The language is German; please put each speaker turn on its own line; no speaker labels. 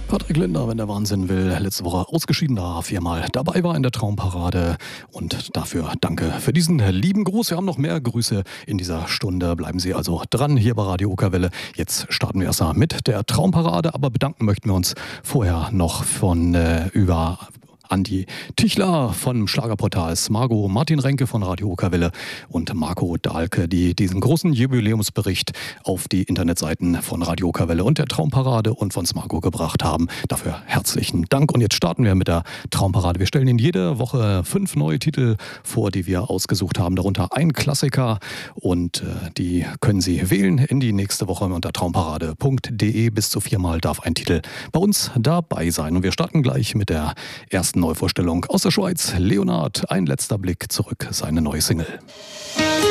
Patrick Linder, wenn der Wahnsinn will, letzte Woche ausgeschieden, da viermal dabei war in der Traumparade. Und dafür danke für diesen lieben Gruß. Wir haben noch mehr Grüße in dieser Stunde. Bleiben Sie also dran hier bei Radio Okerwelle. Jetzt starten wir erst mal mit der Traumparade, aber bedanken möchten wir uns vorher noch von über Andi Tichler vom Schlagerportal Smargo, Martin Renke von Radio Okerwelle und Marco Dahlke, die diesen großen Jubiläumsbericht auf die Internetseiten von Radio Okerwelle und der Traumparade und von Smargo gebracht haben. Dafür herzlichen Dank. Und jetzt starten wir mit der Traumparade. Wir stellen Ihnen jede Woche 5 neue Titel vor, die wir ausgesucht haben, darunter ein Klassiker, und die können Sie wählen in die nächste Woche unter traumparade.de. Bis zu 4-mal darf ein Titel bei uns dabei sein. Und wir starten gleich mit der ersten Neuvorstellung aus der Schweiz. Leonard, ein letzter Blick zurück, seine neue Single.